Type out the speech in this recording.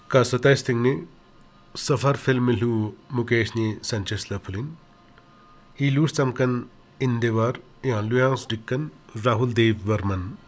का सताइस तिंगनी सफर फिल्म मिलू मुकेश नी संचेस लफलिन ही लूस तमकन इंदेवर या लुयांस डिक्कन राहुल देव वर्मन